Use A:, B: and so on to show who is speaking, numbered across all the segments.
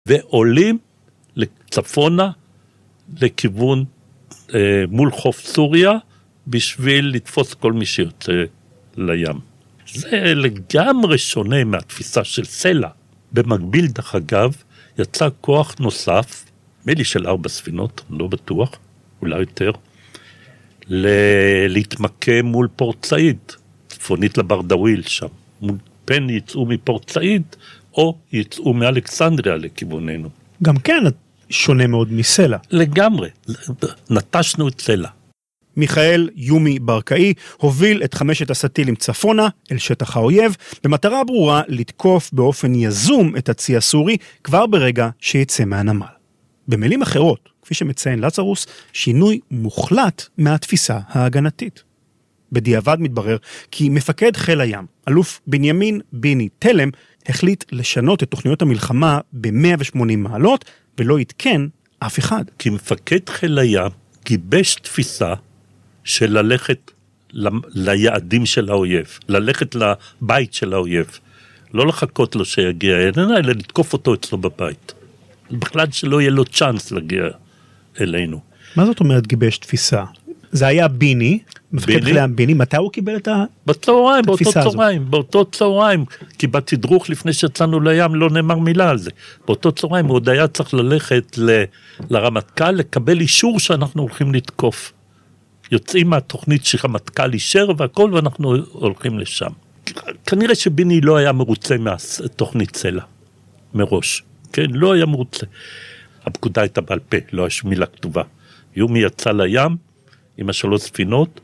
A: ועולים לצפונה, לכיוון מול חוף סוריה, בשביל לתפוס כל מי שיוצא לים. זה לגמרי שונה מהתפיסה של סלע. במקביל, דרך אגב, יצא כוח נוסף, מילי של 4 ספינות, לא בטוח, אולי יותר, להתמקם מול פורט סעיד, צפונית לברדוויל שם. פן יצאו מפורט סעיד, או יצאו מאלכסנדריה לכיווננו.
B: גם כן שונה מאוד מסלע.
A: לגמרי, נטשנו את סלע.
B: מיכאל יומי ברקאי הוביל את 5 הסטילים צפונה אל שטח האויב, במטרה ברורה לתקוף באופן יזום את הצי הסורי כבר ברגע שיצא מהנמל. במילים אחרות, כפי שמציין לצרוס, שינוי מוחלט מהתפיסה ההגנתית. בדיעבד מתברר כי מפקד חיל הים, אלוף בנימין ביני תלם, החליט לשנות את תוכניות המלחמה ב-180 מעלות, ולא יתקן אף אחד.
A: כי מפקד חיל הים גיבש תפיסה של ללכת ליעדים של האויב, ללכת לבית של האויב, לא לחכות לו שיגיע אלינו, אלא לתקוף אותו אצלו בבית. בכלל שלא יהיה לו צ'אנס להגיע אלינו.
B: מה זאת אומרת גיבש תפיסה? זה היה ביני, מפקד חיל הים ביני, מתי הוא קיבל את התפיסה הזו?
A: באותו צהריים, כי בתדרוך לפני שיצאנו לים לא נאמר מילה על זה. באותו צהריים הוא עוד היה צריך ללכת לרמטכ"ל, לקבל אישור שאנחנו הולכים לתקוף. יוצאים מהתוכנית שהרמטכ"ל אישר והכל, ואנחנו הולכים לשם. כנראה שביני לא היה מרוצה מהתוכנית סלע, מראש. כן, לא היה מרוצה. הפקודה הייתה בעל פה, לא היה שום מילה כתובה. יומי יצא לים, עם 3 ספינות,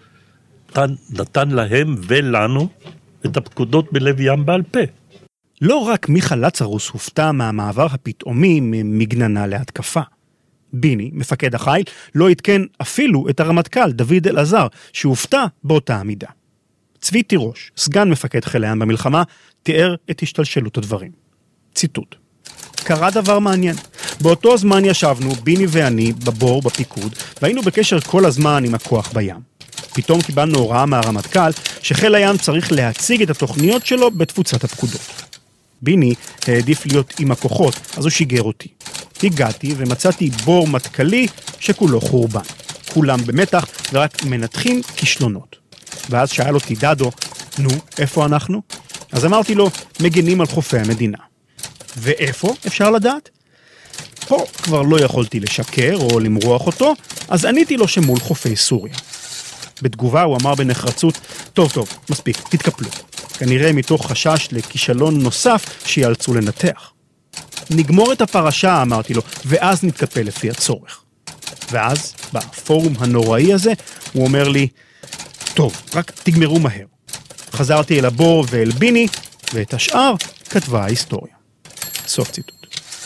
A: נתן להם ולנו את הפקודות בלב ים בעל פה.
B: לא רק מיכל לצרוס הופתע מהמעבר הפתאומי ממגננה להתקפה. ביני, מפקד החיל, לא התקן אפילו את הרמטכ"ל דוד אלעזר, שהופתע באותה עמידה. צבי תירוש, סגן מפקד חיל הים במלחמה, תיאר את השתלשלות הדברים. ציטוט: קרה דבר מעניין. באותו זמן ישבנו, ביני ואני, בבור, בפיקוד, והיינו בקשר כל הזמן עם הכוח בים. פתאום קיבלנו הוראה מהרמטכ"ל שחיל הים צריך להציג את התוכניות שלו בתפוצת הפקודות. ביני העדיף להיות עם הכוחות, אז הוא שיגר אותי. הגעתי ומצאתי בור מטכלי שכולו חורבן. כולם במתח ורק מנתחים כישלונות. ואז שאל אותי דדו, נו, איפה אנחנו? אז אמרתי לו, מגנים על חופי המדינה. ואיפה אפשר לדעת? פה כבר לא יכולתי לשקר או למרוח אותו, אז עניתי לו שמול חופי סוריה. בתגובה הוא אמר בנחרצות, טוב, מספיק, תתקפלו. כנראה מתוך חשש לכישלון נוסף שיאלצו לנתח. נגמור את הפרשה, אמרתי לו, ואז נתקפל לפי הצורך. ואז, בפורום הנוראי הזה, הוא אומר לי, טוב, רק תגמרו מהר. חזרתי אל הבור ואל ביני, ואת השאר כתבה ההיסטוריה. סוף ציטוט.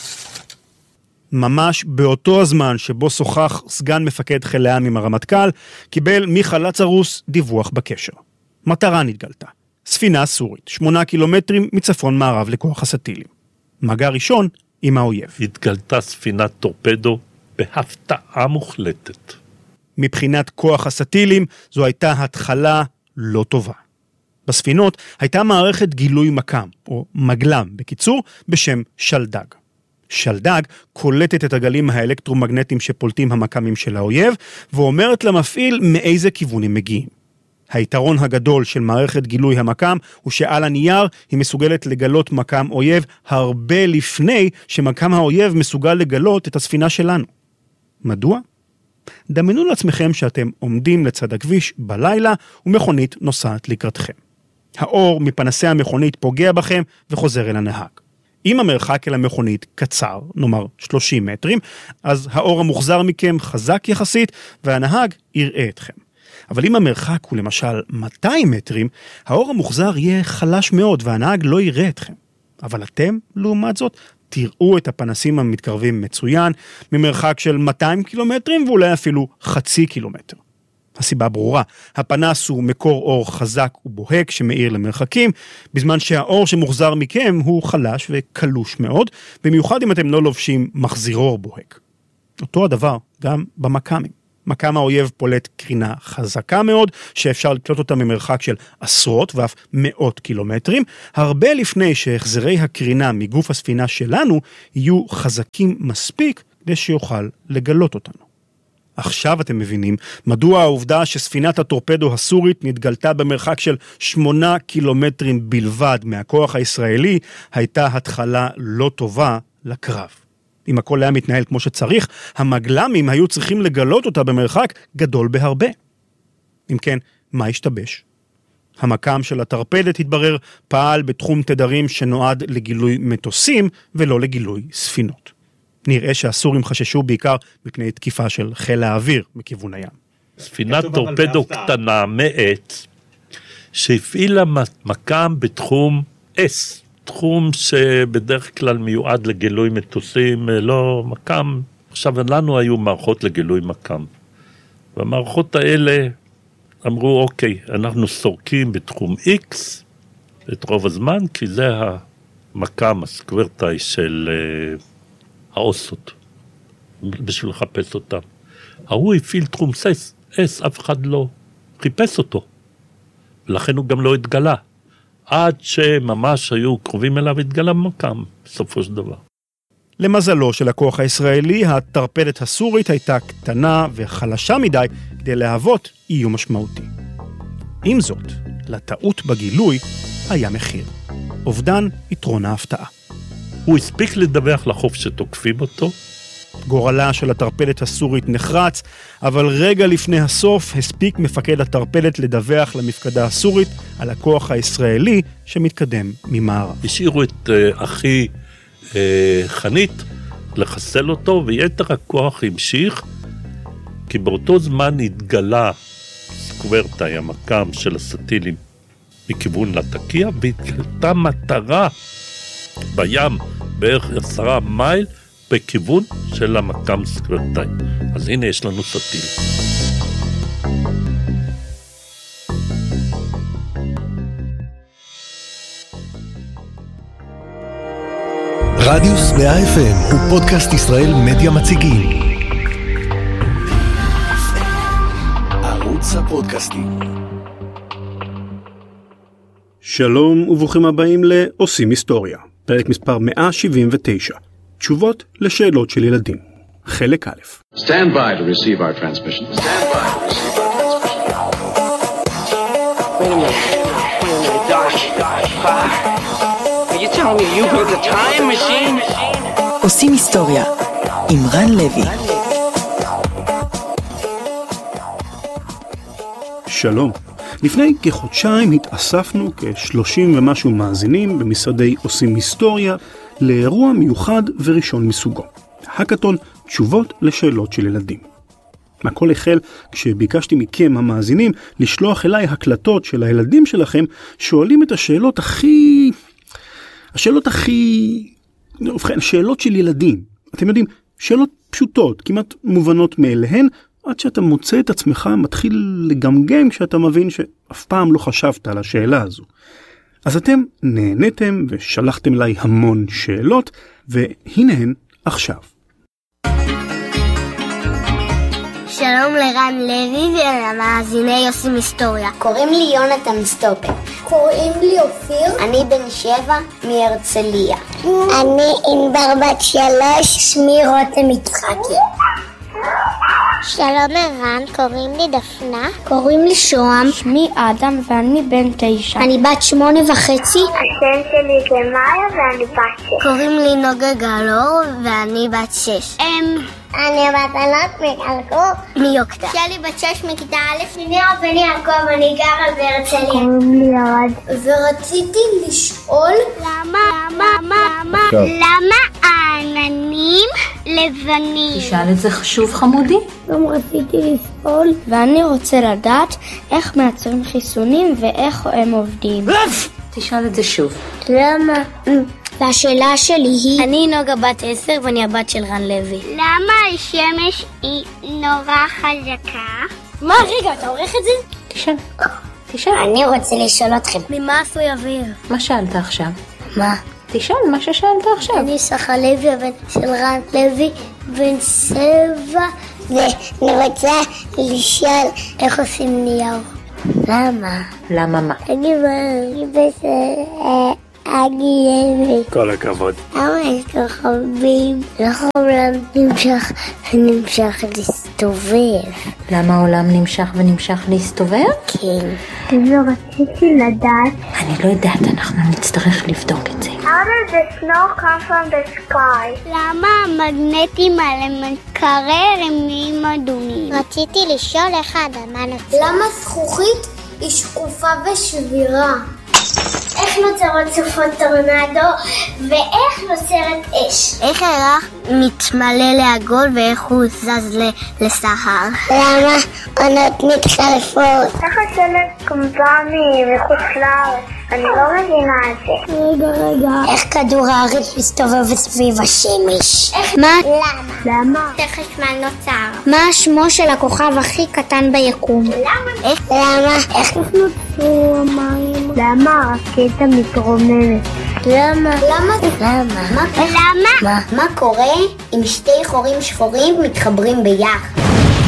B: ממש באותו הזמן שבו שוחח סגן מפקד חיל הים עם הרמטכ"ל, קיבל מיכל לצרוס דיווח בקשר. מטרה נתגלתה. ספינה סורית, 8 קילומטרים מצפון מערב לכוח הסטילים. מגע ראשון עם האויב.
A: התגלתה ספינת טורפדו בהפתעה מוחלטת.
B: מבחינת כוח הסטילים, זו הייתה התחלה לא טובה. בספינות הייתה מערכת גילוי מקם, או מגלם בקיצור, בשם שלדג. שלדג קולטת את הגלים האלקטרומגנטיים שפולטים המקמים של האויב, ואומרת למפעיל מאיזה כיוון הם מגיעים. היתרון הגדול של מערכת גילוי המקם הוא שעל הנייר היא מסוגלת לגלות מקם אויב הרבה לפני שמקם האויב מסוגל לגלות את הספינה שלנו. מדוע? דמיינו לעצמכם שאתם עומדים לצד הכביש בלילה ומכונית נוסעת לקראתכם. האור מפנסי המכונית פוגע בכם וחוזר אל הנהג. אם המרחק אל המכונית קצר, נאמר 30 מטרים, אז האור המוחזר מכם חזק יחסית והנהג יראה אתכם. אבל אם המרחק הוא למשל 200 מטרים, האור המוחזר יהיה חלש מאוד והנהג לא יראה אתכם. אבל אתם, לעומת זאת, תראו את הפנסים המתקרבים מצוין, ממרחק של 200 קילומטרים ואולי אפילו חצי קילומטר. הסיבה ברורה, הפנס הוא מקור אור חזק ובוהק שמאיר למרחקים, בזמן שהאור שמוחזר מכם הוא חלש וקלוש מאוד, במיוחד אם אתם לא לובשים מחזיר אור בוהק. אותו הדבר גם במקמים. מקם האויב פולט קרינה חזקה מאוד, שאפשר לקלוט אותה ממרחק של עשרות ואף מאות קילומטרים, הרבה לפני שהחזרי הקרינה מגוף הספינה שלנו יהיו חזקים מספיק כדי שיוכל לגלות אותנו. עכשיו אתם מבינים מדוע העובדה שספינת הטורפדו הסורית נתגלתה במרחק של 8 קילומטרים בלבד מהכוח הישראלי, הייתה התחלה לא טובה לקרב. אם הכל היה מתנהל כמו שצריך, המגלמים היו צריכים לגלות אותה במרחק גדול בהרבה. אם כן, מה השתבש? המקם של הטורפדת התברר פעל בתחום תדרים שנועד לגילוי מטוסים ולא לגילוי ספינות. נראה שהסורים חששו בעיקר מפני תקיפה של חיל האוויר מכיוון הים.
A: ספינת טורפדו קטנה מעץ שהפעילה מקם בתחום S, תחום שבדרך כלל מיועד לגילוי מטוסים, לא מקם. עכשיו לנו היו מערכות לגילוי מקם. והמערכות האלה אמרו, אוקיי, אנחנו סורקים בתחום X את רוב הזמן, כי זה המקם, הסקוורטאי של האוסות, בשביל לחפש אותם. ההוא הפעיל תחום S, אף אחד לא חיפש אותו. ולכן הוא גם לא התגלה. עד שממש היו קרובים אליו התגלה מקם, בסופו של דבר.
B: למזלו של הכוח הישראלי, הטורפדת הסורית הייתה קטנה וחלשה מדי כדי להוות איום משמעותי. עם זאת, לטעות בגילוי היה מחיר. אובדן יתרון ההפתעה.
A: הוא הספיק לדווח לחוף שתוקפים אותו.
B: גורלה של הטורפדת הסורית נחרץ, אבל רגע לפני הסוף הספיק מפקד הטורפדת לדווח למפקדה הסורית על הכוח הישראלי שמתקדם ממערב.
A: השאירו את אחי חנית לחסל אותו, ויתר הכוח המשיך, כי באותו זמן התגלה סקוורטאי, המקם של הסטילים, מכיוון לטקיה, והתגלתה מטרה בים בערך 10 מייל בכיוון של המקם סקוורטאי. אז הנה יש לנו סטיל.
C: רדיוס 100 FM הוא פודקאסט ישראל מדיה מציגים. ערוץ הפודקאסטים.
B: שלום וברוכים הבאים לעושים היסטוריה, פרק מספר 179, תשובות לשאלות של ילדים, חלק א'.
D: Stand by to receive our transmission. Stand by to receive our transmission.
E: Wait a minute, Doc. Are you telling me you built a time machine?
F: עושים היסטוריה עם רן לוי.
B: שלום. לפני כחודשיים התאספנו כ-30 ומשהו מאזינים במשרדי עושים היסטוריה לאירוע מיוחד וראשון מסוגו. האקתון תשובות לשאלות של ילדים. הכל החל כשביקשתי מכם המאזינים לשלוח אליי הקלטות של הילדים שלכם שואלים את השאלות שאלות של ילדים. אתם יודעים, שאלות פשוטות, כמעט מובנות מאליהן, עד שאתה מוצא את עצמך מתחיל לגמגם כשאתה מבין שאף פעם לא חשבת על השאלה הזו. אז אתם נהניתם ושלחתם אליי המון שאלות, והנה הן עכשיו.
G: שלום לרן לוי ולמאזיני עושים היסטוריה.
H: קוראים לי יונתן סטופר.
G: קוראים לי אופיר.
H: אני בן 7 מהרצליה.
G: אני ענבר בת 3.
H: שמי רותם יצחקי.
G: שלום לרן, קוראים לי דפנה.
H: קוראים לי שוהם.
G: שמי אדם ואני בן 9.
H: אני בת 8.5.
G: השם שלי זה מאיה ואני בת 6.
H: קוראים לי נוגה גלור ואני בת 6.
G: אני בת ענת מקלקור
H: מיוקטה.
G: שלי בת 6 מכיתה א'. אני בן יעקב, אני גרה בהרצליה.
H: קוראים לי ירד.
G: ורציתי לשאול למה העננים לבנים?
F: תשאל את זה חשוב חמודי.
G: גם רציתי לשאול, ואני רוצה לדעת איך מייצרים חיסונים ואיך הם עובדים.
F: תשאל את זה שוב.
G: למה?
H: והשאלה שלי היא...
G: אני נוגה בת 10 ואני הבת של רן לוי. למה השמש היא נורא חזקה?
H: מה, רגע, אתה עורך את זה?
F: תשאל.
H: אני רוצה לשאול אתכם.
G: ממה עשוי אוויר?
F: מה שאלת עכשיו?
H: מה?
F: תשאל מה ששאלת עכשיו.
G: אני שחה לוי, הבן של רן לוי, בן 7,
H: ואני רוצה לשאול איך עושים נייר. למה?
F: למה מה?
H: אני בסדר,
B: כל הכבוד.
H: למה יש כוכבים? למה העולם נמשך ונמשך להסתובב?
F: למה העולם נמשך ונמשך להסתובב?
H: כן. לא רציתי לדעת.
F: אני לא יודעת, אנחנו נצטרך לבדוק את זה.
H: How does the snow come from the sky? למה המגנטים על המקרר הם נהיים אדומים? רציתי לשאול איך האדמה נוצרת. למה זכוכית היא שקופה ושבירה? איך נוצרות סופות טורנדו ואיך נוצרת אש? איך הירח מתמלא לעגול ואיך הוא זז לסהר? למה עונות מתחלפות? איך השלג קומבה מחוץ לארץ? אני לא מבינה את זה. רגע. איך כדור הארץ מסתובב סביב השמש? מה? למה? איך חשמל נוצר? מה שמו של הכוכב הכי קטן ביקום? למה? איך נוצרו המים? למה הרקטה מתרוממת? למה? מה קורה אם שתי חורים שחורים מתחברים ביחד?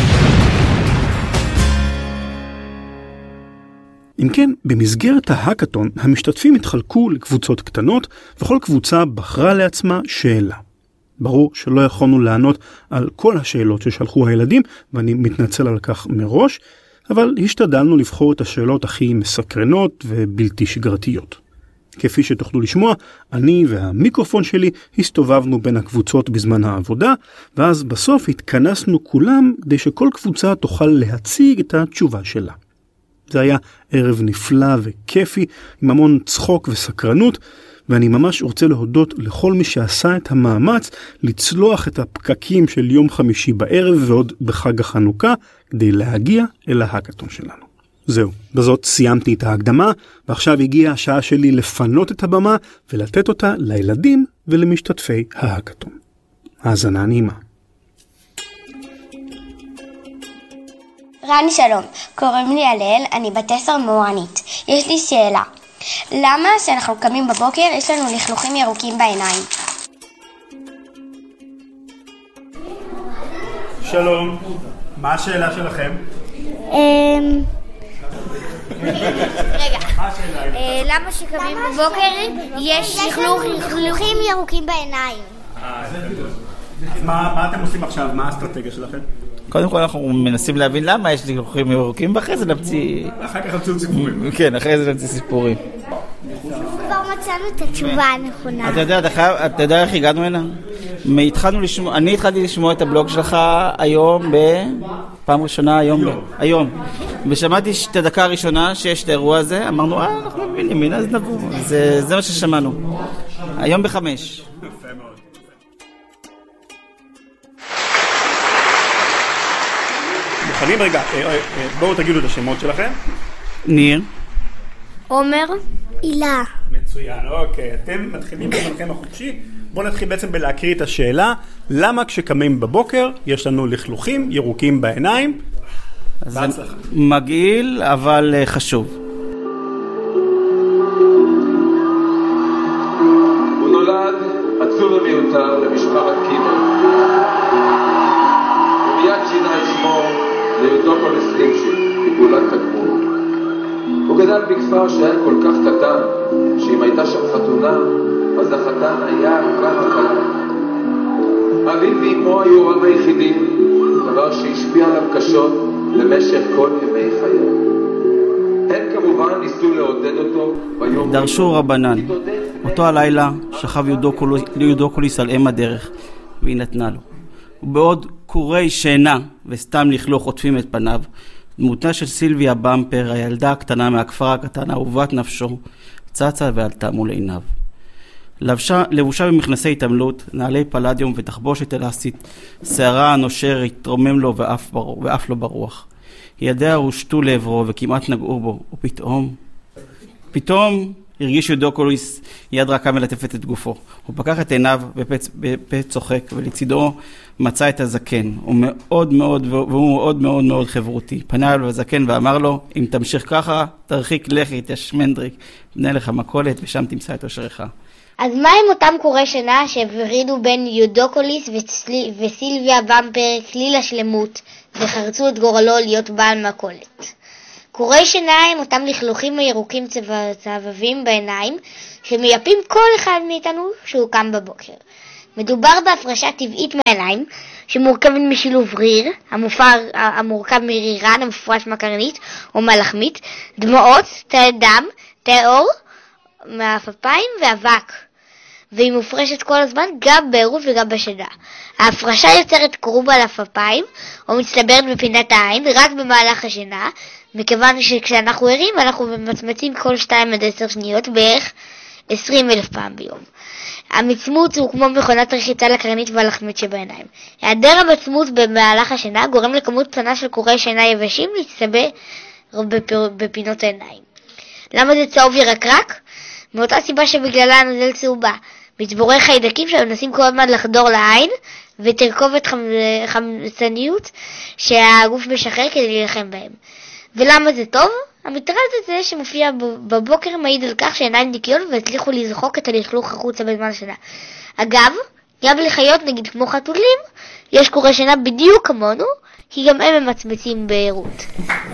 B: אם כן, במסגרת ההאקתון המשתתפים התחלקו לקבוצות קטנות וכל קבוצה בחרה לעצמה שאלה. ברור שלא יכולנו לענות על כל השאלות ששלחו הילדים ואני מתנצל על כך מראש, אבל השתדלנו לבחור את השאלות הכי מסקרנות ובלתי שגרתיות. כפי שתוכלו לשמוע, אני והמיקרופון שלי הסתובבנו בין הקבוצות בזמן העבודה, ואז בסוף התכנסנו כולם כדי שכל קבוצה תוכל להציג את התשובה שלה. זה היה ערב נפלא וכיפי, עם המון צחוק וסקרנות, ואני ממש רוצה להודות לכל מי שעשה את המאמץ לצלוח את הפקקים של יום חמישי בערב ועוד בחג החנוכה, כדי להגיע אל ההאקתון שלנו. זהו, בזאת סיימתי את ההקדמה, ועכשיו הגיעה השעה שלי לפנות את הבמה ולתת אותה לילדים ולמשתתפי ההאקתון. האזנה נעימה.
G: רני שלום, קוראים לי הלל, אני בת 10 מורנית. יש לי שאלה. למה כשאנחנו קמים בבוקר יש לנו לכלוכים ירוקים בעיניים?
B: שלום, מה השאלה שלכם?
G: רגע, למה שקמים בבוקר יש לכלוכים ירוקים בעיניים?
B: אז מה אתם עושים עכשיו? מה האסטרטגיה שלכם?
I: קודם כל אנחנו מנסים להבין למה יש לכלוכים ירוקים, ואחרי זה נמציא...
B: אחר כך נמצאו סיפורים.
I: כן, אחרי זה נמציא סיפורים.
G: כבר מצאנו את התשובה הנכונה.
I: אתה יודע איך הגענו הנה? אני התחלתי לשמוע את הבלוג שלך היום פעם ראשונה היום. ושמעתי את הדקה הראשונה שיש את האירוע הזה, אמרנו, אנחנו מבינים, הנה אז נבוא. זה מה ששמענו. היום 5.
B: מוכנים רגע, בואו תגידו את השמות שלכם.
I: ניר.
G: עומר. הילה.
B: מצוין, אוקיי. אתם מתחילים בזמנכם החופשי. בואו נתחיל בעצם בלהקריא את השאלה. למה כשקמים בבוקר יש לנו לכלוכים ירוקים בעיניים? בהצלחה.
I: מגעיל, אבל חשוב.
J: הוא נולד עצוב ומיותר למשפחת קימל. ומיד שינה את שמו ליודוקוליס לימשיק, מגולת תגמור. הוא גדל בכפר שהיה כל כך קטן, שאם הייתה שם חתונה, אז החתן היה גם הכלה. אביו ואמו היו הוריו היחידים, דבר שהשפיע עליו קשות במשך כל ימי חייו. הם כמובן ניסו לעודד אותו ביום...
I: דרשו רבנן. אותו הלילה שכב יודוקוליס על אם הדרך, והיא נתנה לו. ובעוד קורי שינה וסתם לכלוך עוטפים את פניו, דמותה של סילביה במפר, הילדה הקטנה מהכפר הקטן, אהובת נפשו, צצה ועלתה מול עיניו. לבושה במכנסי התעמלות, נעלי פלדיום ותחבושת אלסטית, שערה הנושר התרומם לו ואף לא ברוח. ידיה הושטו לעברו וכמעט נגעו בו, פתאום הרגיש יודוקוליס יד רכה מלטפת את גופו. הוא פקח את עיניו בפה צוחק, ולצידו מצא את הזקן. והוא מאוד מאוד מאוד חברותי. פנה אליו הזקן ואמר לו, אם תמשיך ככה, תרחיק לכת, יא שמנדריק, בנה לך מכולת ושם תמצא את אושרך.
H: אז מה עם אותם קוראי שינה שהפרידו בין יודוקוליס וסילביה במפר כליל השלמות וחרצו את גורלו להיות בעל מכולת? קוראי שינה הם אותם לכלוכים הירוקים צהבבים בעיניים שמייפים כל אחד מאיתנו שהוא קם בבוקר. מדובר בהפרשה טבעית מהעיניים שמורכבת משילוב ריר, המורכב מרירן המפורש מהקרנית או מהלחמית, דמעות, תאי דם, תאי עור, מהאפפיים ואבק. והיא מופרשת כל הזמן גם בעירוב וגם בשינה. ההפרשה יוצרת קרוב על אפפיים או מצטברת בפינת העין רק במהלך השינה, מכיוון שכשאנחנו ערים אנחנו ממצמצים כל 2 עד 10 שניות בערך 20,000 פעם ביום. המצמוץ הוא כמו מכונת רחיצה לקרנית והלחמית שבעיניים. היעדר המצמוץ במהלך השינה גורם לכמות קטנה של קוראי שינה יבשים להצטבר בפינות העיניים. למה זה צהוב ירקרק? מאותה סיבה שבגללה הנוזל צהובה. מצבורי חיידקים שמנסים כל הזמן לחדור לעין ותרכובת חמצניות שהגוף משחרר כדי להילחם בהם. ולמה זה טוב? המטרד הזה שמופיע בבוקר מעיד על כך שעיניים ניקיון והצליחו לזחוק את הלכלוך החוצה בזמן השינה. אגב, גם לחיות נגיד כמו חתולים, יש קוראי שינה בדיוק כמונו, כי גם הם ממצמצים בעירות.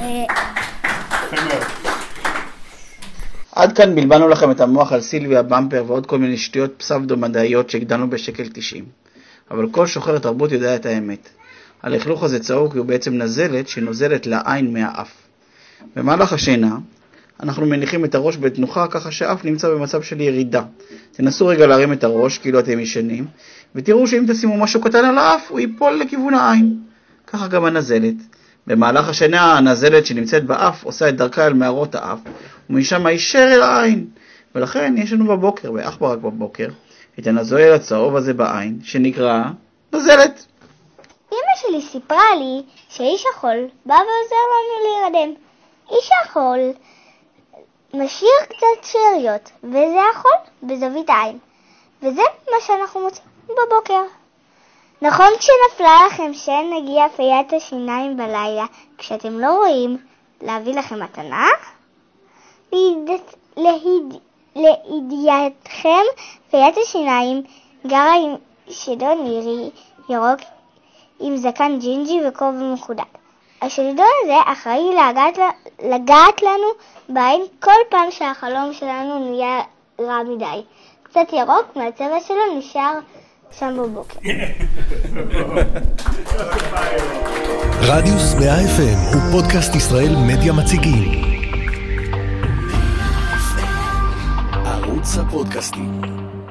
I: עד כאן בלבנו לכם את המוח על סילביה במפר ועוד כל מיני שטויות פסבדו-מדעיות שהגדלנו בשקל 90. אבל כל שוחר תרבות יודע את האמת. הלכלוך הזה צהוב כי הוא בעצם נזלת שנוזלת לעין מהאף. במהלך השינה אנחנו מניחים את הראש בתנוחה ככה שהאף נמצא במצב של ירידה. תנסו רגע להרים את הראש כאילו אתם ישנים, ותראו שאם תשימו משהו קטן על האף הוא ייפול לכיוון העין. ככה גם הנזלת. במהלך השינה הנזלת שנמצאת באף עושה את דרכה אל מערות האף, ומשם הישר אל העין. ולכן יש לנו בבוקר, ואך ברק בבוקר, את הנזל הצהוב הזה בעין, שנקרא נזלת.
H: אמא שלי סיפרה לי שאיש החול בא ועוזר לנו להירדם. איש החול משאיר קצת שאריות, וזה החול בזווית העין. וזה מה שאנחנו מוצאים בבוקר. נכון כשנפלה לכם שנגיע פיית השיניים בלילה, כשאתם לא רואים להביא לכם מתנה? לידיעתכם, פיית השיניים גרה עם שדון מירי ירוק עם זקן ג'ינג'י וכובע מחודד. השלדון הזה אחראי לגעת לנו בעין כל פעם שהחלום שלנו נהיה רע מדי. קצת ירוק מהצבע שלו נשאר שם בבוקר.
C: רדיוס 100 FM הוא פודקאסט ישראל מדיה מציגים. ערוץ הפודקאסטים.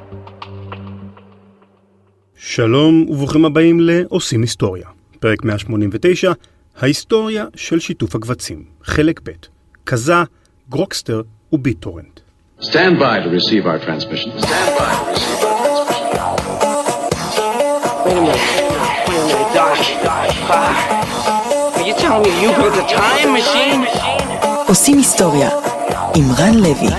B: שלום וברוכים הבאים לעושים היסטוריה. פרק 189, ההיסטוריה של שיתוף הקבצים. חלק ב', כזה, גרוקסטר וביטורנט.
D: Stand by to receive our transmission. Stand by to receive our transmission.
E: Wait a minute, Doc. Are you telling me you built a time machine?
K: עושים היסטוריה עם רן לוי.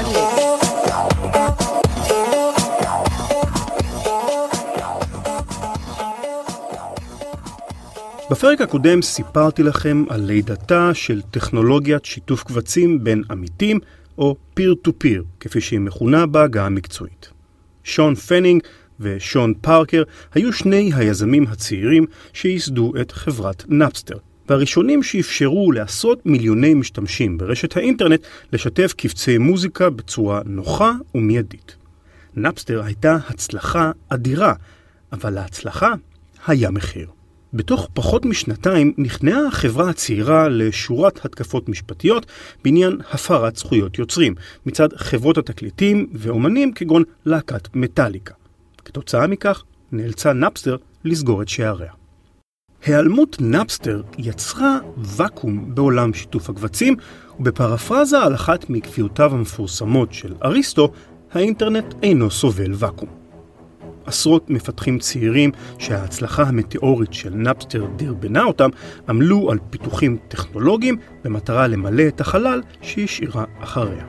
B: בפרק הקודם סיפרתי לכם על לידתה של טכנולוגיית שיתוף קבצים בין עמיתים או peer-to-peer, כפי שהיא מכונה בעגה המקצועית. שון פנינג ושון פארקר היו שני היזמים הצעירים שייסדו את חברת נאפסטר, והראשונים שאפשרו לעשרות מיליוני משתמשים ברשת האינטרנט לשתף קבצי מוזיקה בצורה נוחה ומיידית. נאפסטר הייתה הצלחה אדירה, אבל להצלחה היה מחיר. בתוך פחות משנתיים נכנעה החברה הצעירה לשורת התקפות משפטיות בעניין הפרת זכויות יוצרים מצד חברות התקליטים ואומנים כגון להקת מטליקה. כתוצאה מכך נאלצה נאפסטר לסגור את שעריה. היעלמות נאפסטר יצרה וקום בעולם שיתוף הקבצים, ובפרפרזה על אחת מקביעותיו המפורסמות של אריסטו, האינטרנט אינו סובל וקום. עשרות מפתחים צעירים שההצלחה המטאורית של נאפסטר דרבנה אותם עמלו על פיתוחים טכנולוגיים במטרה למלא את החלל שהשאירה אחריה.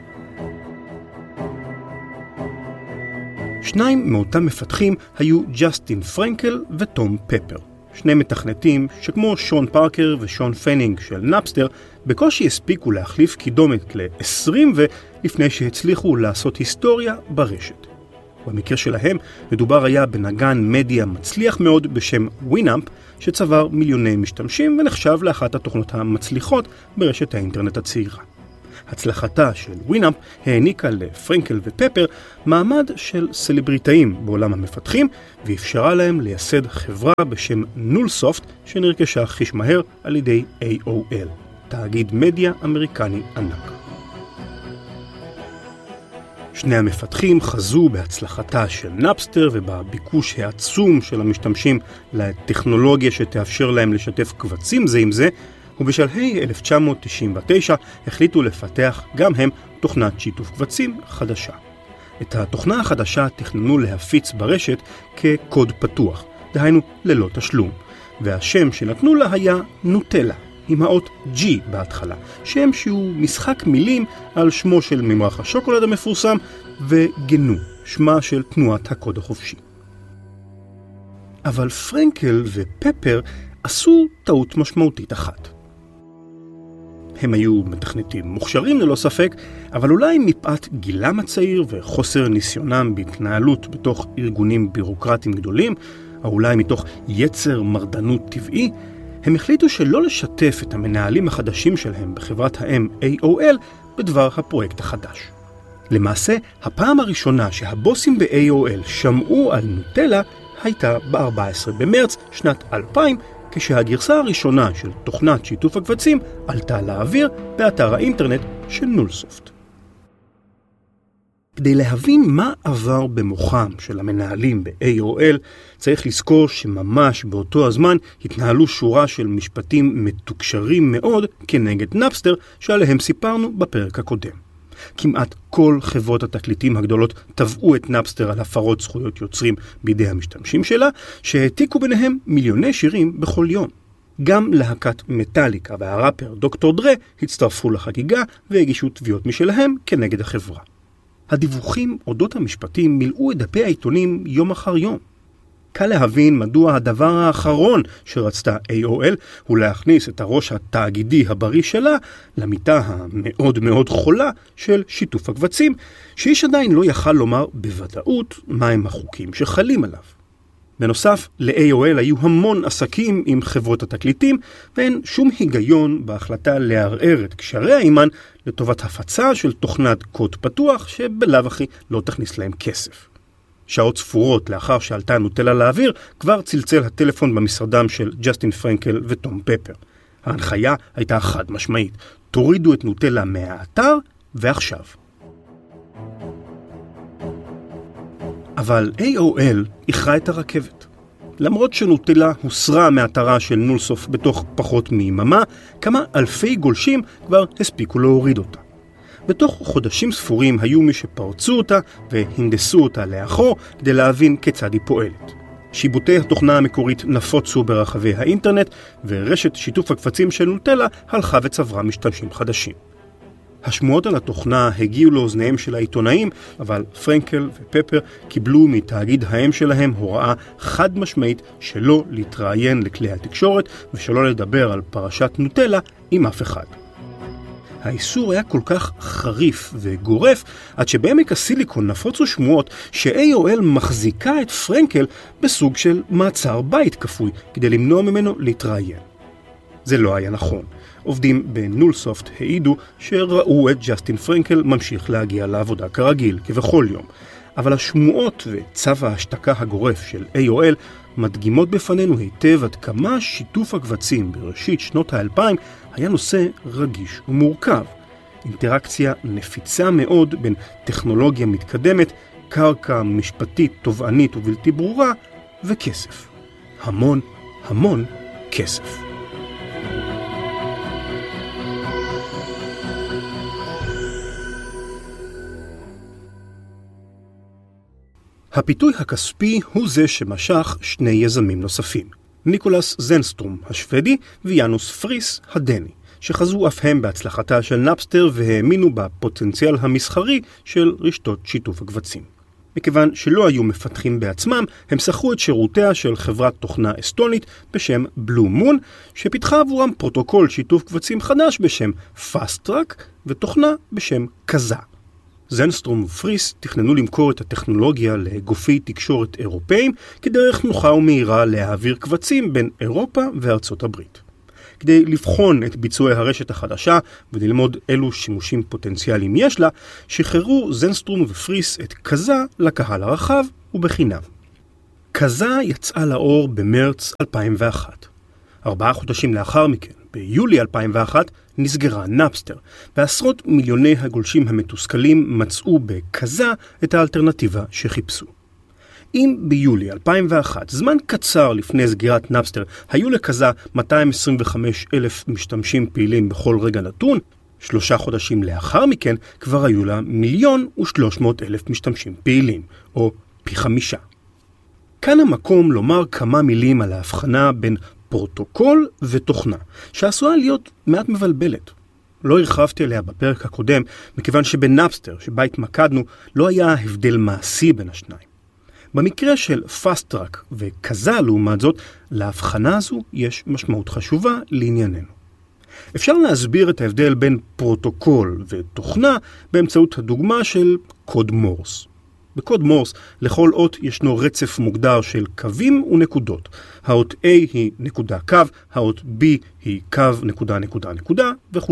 B: שניים מאותם מפתחים היו ג'סטין פרנקל וטום פפר, שני מתכנתים שכמו שון פארקר ושון פנינג של נאפסטר בקושי הספיקו להחליף קידומת ל-20 לפני שהצליחו לעשות היסטוריה ברשת. במקרה שלהם מדובר היה בנגן מדיה מצליח מאוד בשם ווינאמפ, שצבר מיליוני משתמשים ונחשב לאחת התוכנות המצליחות ברשת האינטרנט הצעירה. הצלחתה של ווינאמפ העניקה לפרנקל ופפר מעמד של סלבריטאים בעולם המפתחים, ואפשרה להם לייסד חברה בשם נולסופט, שנרכשה חיש מהר על ידי AOL, תאגיד מדיה אמריקני ענק. שני המפתחים חזו בהצלחתה של נאפסטר ובביקוש העצום של המשתמשים לטכנולוגיה שתאפשר להם לשתף קבצים זה עם זה, ובשלהי 1999 החליטו לפתח גם הם תוכנת שיתוף קבצים חדשה. את התוכנה החדשה תכננו להפיץ ברשת כקוד פתוח, דהיינו ללא תשלום, והשם שנתנו לה היה נוטלה, עם האות G בהתחלה, שם שהוא משחק מילים על שמו של ממרח השוקולד המפורסם, וגנו, שמה של תנועת הקוד החופשי. אבל פרנקל ופפר עשו טעות משמעותית אחת. הם היו מתכנתים מוכשרים ללא ספק, אבל אולי מפאת גילם הצעיר וחוסר ניסיונם בהתנהלות בתוך ארגונים בירוקרטיים גדולים, או אולי מתוך יצר מרדנות טבעי, הם החליטו שלא לשתף את המנהלים החדשים שלהם בחברת האם AOL בדבר הפרויקט החדש. למעשה, הפעם הראשונה שהבוסים ב-AOL שמעו על נוטלה הייתה ב-14 במרץ שנת 2000, כשהגרסה הראשונה של תוכנת שיתוף הקבצים עלתה לאוויר באתר האינטרנט של נולסופט. כדי להבין מה עבר במוחם של המנהלים ב-AOL, צריך לזכור שממש באותו הזמן התנהלו שורה של משפטים מתוקשרים מאוד כנגד נאפסטר שעליהם סיפרנו בפרק הקודם. כמעט כל חברות התקליטים הגדולות תבעו את נאפסטר על הפרות זכויות יוצרים בידי המשתמשים שלה, שהעתיקו ביניהם מיליוני שירים בכל יום. גם להקת מטליקה והראפר דוקטור דרה הצטרפו לחגיגה והגישו תביעות משלהם כנגד החברה. הדיווחים אודות המשפטים מילאו את דפי העיתונים יום אחר יום. קל להבין מדוע הדבר האחרון שרצתה AOL הוא להכניס את הראש התאגידי הבריא שלה למיטה המאוד מאוד חולה של שיתוף הקבצים, שאיש עדיין לא יכל לומר בוודאות מהם החוקים שחלים עליו. בנוסף, ל-AOL היו המון עסקים עם חברות התקליטים, ואין שום היגיון בהחלטה לערער את קשריה עימן לטובת הפצה של תוכנת קוד פתוח שבלאו הכי לא תכניס להם כסף. שעות ספורות לאחר שעלתה נוטלה לאוויר, כבר צלצל הטלפון במשרדם של ג'סטין פרנקל וטום פפר. ההנחיה הייתה חד משמעית, תורידו את נוטלה מהאתר ועכשיו. אבל AOL איחרה את הרכבת. למרות שנוטלה הוסרה מאתרה של נולסופט בתוך פחות מיממה, כמה אלפי גולשים כבר הספיקו להוריד אותה. בתוך חודשים ספורים היו מי שפרצו אותה והנדסו אותה לאחור כדי להבין כיצד היא פועלת. שיבוטי התוכנה המקורית נפוצו ברחבי האינטרנט, ורשת שיתוף הקבצים של נוטלה הלכה וצברה משתמשים חדשים. השמועות על התוכנה הגיעו לאוזניהם של העיתונאים, אבל פרנקל ופפר קיבלו מתאגיד האם שלהם הוראה חד משמעית שלא להתראיין לכלי התקשורת ושלא לדבר על פרשת נוטלה עם אף אחד. האיסור היה כל כך חריף וגורף, עד שבעמק הסיליקון נפוצו שמועות ש-AOL מחזיקה את פרנקל בסוג של מעצר בית כפוי, כדי למנוע ממנו להתראיין. זה לא היה נכון. עובדים בנולסופט העידו שראו את ג'סטין פרנקל ממשיך להגיע לעבודה כרגיל, כבכל יום. אבל השמועות וצו ההשתקה הגורף של AOL מדגימות בפנינו היטב עד כמה שיתוף הקבצים בראשית שנות ה-2000 היה נושא רגיש ומורכב. אינטראקציה נפיצה מאוד בין טכנולוגיה מתקדמת, קרקע משפטית תובענית ובלתי ברורה, וכסף. המון המון כסף. הפיתוי הכספי הוא זה שמשך שני יזמים נוספים, ניקולס זנסטרום השוודי ויאנוס פריס הדני, שחזו אף הם בהצלחתה של נאפסטר והאמינו בפוטנציאל המסחרי של רשתות שיתוף הקבצים. מכיוון שלא היו מפתחים בעצמם, הם שכרו את שירותיה של חברת תוכנה אסטונית בשם בלו מון, שפיתחה עבורם פרוטוקול שיתוף קבצים חדש בשם פאסט טראק ותוכנה בשם קזה. זנסטרום ופריס תכננו למכור את הטכנולוגיה לגופי תקשורת אירופאים כדרך נוחה ומהירה להעביר קבצים בין אירופה וארצות הברית. כדי לבחון את ביצועי הרשת החדשה וללמוד אילו שימושים פוטנציאליים יש לה, שחררו זנסטרום ופריס את קזה לקהל הרחב ובחינם. קזה יצאה לאור במרץ 2001. 4 חודשים לאחר מכן, ביולי 2001, נסגרה נאפסטר, ועשרות מיליוני הגולשים המתוסכלים מצאו בקזה את האלטרנטיבה שחיפשו. אם ביולי 2001, זמן קצר לפני סגירת נאפסטר, היו לקזה 225,000 משתמשים פעילים בכל רגע נתון, 3 חודשים לאחר מכן כבר היו לה 1,300,000 משתמשים פעילים, או פי 5. כאן המקום לומר כמה מילים על ההבחנה בין פרוטוקול ותוכנה, שעשויה להיות מעט מבלבלת. לא הרחבתי עליה בפרק הקודם, מכיוון שבנאפסטר, שבה התמקדנו, לא היה הבדל מעשי בין השניים. במקרה של פאסט-טראק וקזה לעומת זאת, להבחנה הזו יש משמעות חשובה לענייננו. אפשר להסביר את ההבדל בין פרוטוקול ותוכנה באמצעות הדוגמה של קוד מורס. בקוד מורס לכל אות ישנו רצף מוגדר של קווים ונקודות. האות A היא נקודה קו, האות B היא קו נקודה נקודה נקודה וכו'.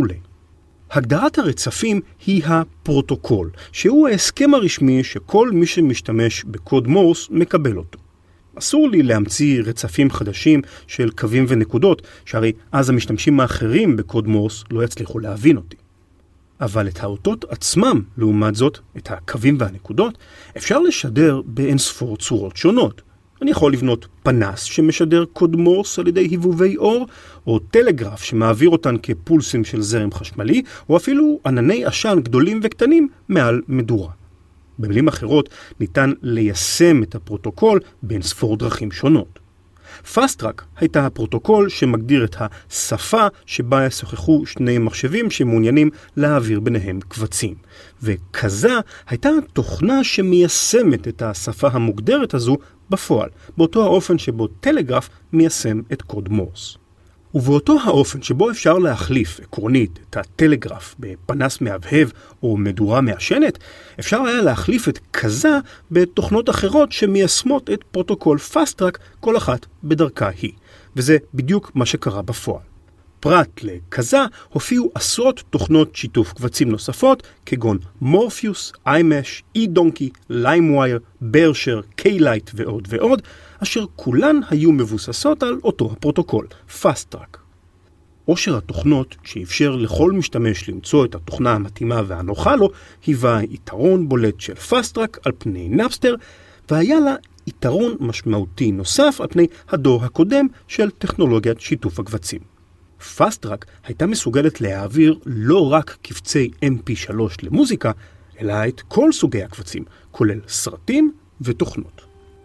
B: הגדרת הרצפים היא הפרוטוקול, שהוא ההסכם הרשמי שכל מי שמשתמש בקוד מורס מקבל אותו. אסור לי להמציא רצפים חדשים של קווים ונקודות, שהרי אז המשתמשים האחרים בקוד מורס לא יצליחו להבין אותי. אבל את האותות עצמם, לעומת זאת, את הקווים והנקודות, אפשר לשדר באינספור צורות שונות. אני יכול לבנות פנס שמשדר קוד מורס על ידי היבובי אור, או טלגרף שמעביר אותן כפולסים של זרם חשמלי, או אפילו ענני עשן גדולים וקטנים מעל מדורה. במילים אחרות, ניתן ליישם את הפרוטוקול באינספור דרכים שונות. פאסט-טראק הייתה הפרוטוקול שמגדיר את השפה שבה ישוחחו שני מחשבים שמעוניינים להעביר ביניהם קבצים. וקזה הייתה תוכנה שמיישמת את השפה המוגדרת הזו בפועל, באותו האופן שבו טלגרף מיישם את קוד מורס. ובאותו האופן שבו אפשר להחליף עקרונית את הטלגרף בפנס מהבהב או מדורה מעשנת, אפשר היה להחליף את קזה בתוכנות אחרות שמיישמות את פרוטוקול פאסט-טראק, כל אחת בדרכה היא. וזה בדיוק מה שקרה בפועל. פרט לקזה הופיעו עשרות תוכנות שיתוף קבצים נוספות, כגון מורפיוס, איימש, אי-דונקי, ליימווייר, ברשר, קיילייט ועוד ועוד, אשר כולן היו מבוססות על אותו הפרוטוקול, פאסט-טראק. עושר התוכנות שאפשר לכל משתמש למצוא את התוכנה המתאימה והנוחה לו, היווה יתרון בולט של פאסט-טראק על פני נאפסטר, והיה לה יתרון משמעותי נוסף על פני הדור הקודם של טכנולוגיית שיתוף הקבצים. פאסט-טראק הייתה מסוגלת להעביר לא רק קבצי MP3 למוזיקה, אלא את כל סוגי הקבצים, כולל סרטים ותוכנות.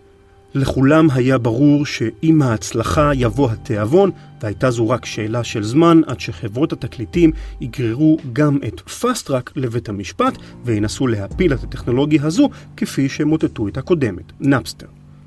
B: לכולם היה ברור שעם ההצלחה יבוא התיאבון, והייתה זו רק שאלה של זמן עד שחברות התקליטים יגררו גם את פאסט-טראק לבית המשפט וינסו להפיל את הטכנולוגיה הזו כפי שמוטטו את הקודמת, נאפסטר.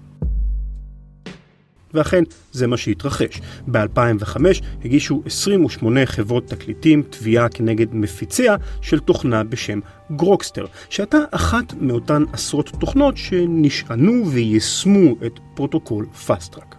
B: ואכן זה מה שהתרחש. ב-2005 הגישו 28 חברות תקליטים תביעה כנגד מפיציה של תוכנה בשם גרוקסטר, שהייתה אחת מאותן עשרות תוכנות שנשענו ויישמו את פרוטוקול פאסט-טראק.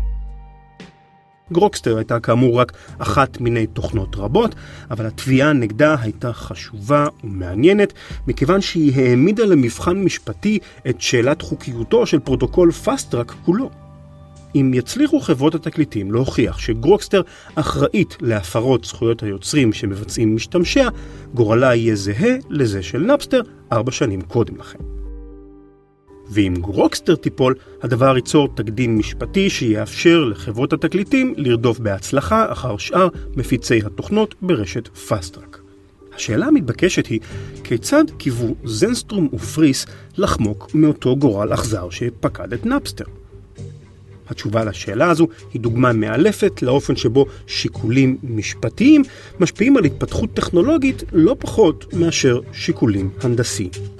B: גרוקסטר הייתה כאמור רק אחת מיני תוכנות רבות, אבל התביעה נגדה הייתה חשובה ומעניינת, מכיוון שהיא העמידה למבחן משפטי את שאלת חוקיותו של פרוטוקול פאסט-טראק כולו. אם יצליחו חברות התקליטים להוכיח שגרוקסטר אחראית להפרות זכויות היוצרים שמבצעים משתמשיה, גורלה יהיה זהה לזה של נאפסטר 4 שנים קודם לכן. ואם גרוקסטר תיפול, הדבר ייצור תקדים משפטי שיאפשר לחברות התקליטים לרדוף בהצלחה אחר שאר מפיצי התוכנות ברשת פאסט-טראק. השאלה המתבקשת היא, כיצד קיוו זנסטרום ופריס לחמוק מאותו גורל אכזר שפקד את נאפסטר? התשובה לשאלה הזו היא דוגמה מאלפת לאופן שבו שיקולים משפטיים משפיעים על התפתחות טכנולוגית לא פחות מאשר שיקולים הנדסיים.